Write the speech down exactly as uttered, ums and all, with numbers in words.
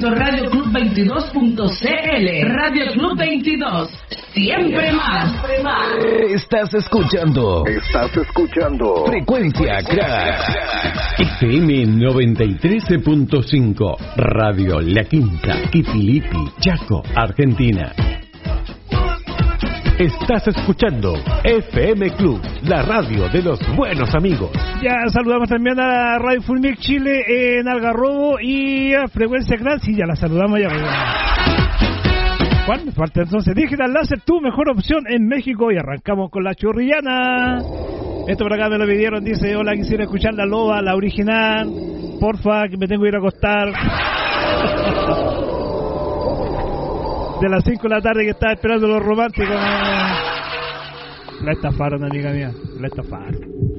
momento Radio Club veintidós punto c l. Radio Club veintidós. Siempre más. Estás escuchando. Estás escuchando. Frecuencia Crack. F M noventa y tres punto cinco. Radio La Quinta, Quipilipi, Chaco, Argentina. Estás escuchando F M Club, la radio de los buenos amigos. Ya saludamos también a Radio Fulmix Chile en Algarrobo y a Frecuencia Crack. Sí, ya la saludamos ya. ¿Cuál me falta entonces? Digital Láser, tu mejor opción en México. Y arrancamos con la chorrillana. Esto por acá me lo pidieron, dice: hola, quisiera escuchar la loba, la original. Porfa, que me tengo que ir a acostar. De las cinco de la tarde que estaba esperando los románticos. La estafaron, amiga mía. La estafaron.